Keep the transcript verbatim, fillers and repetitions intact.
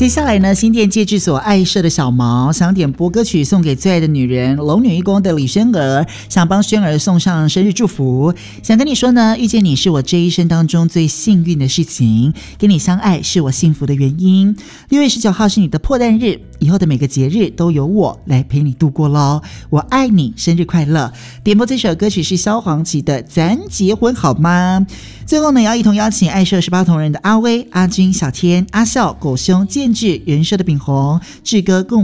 接下来呢，新店戒指所爱社的小毛想点播歌曲送给最爱的女人龙女一宫的李宣儿，想帮宣儿送上生日祝福，想跟你说呢，遇见你是我这一生当中最幸运的事情，跟你相爱是我幸福的原因。六月十九号是你的破蛋日，以后的每个节日都由我来陪你度过咯，我爱你，生日快乐。点播这首歌曲是萧煌奇的咱结婚好吗。最后呢，也要一同邀请爱社十八铜人的阿威、阿军、小天、阿笑、狗兄、建志、人社的炳宏、志哥共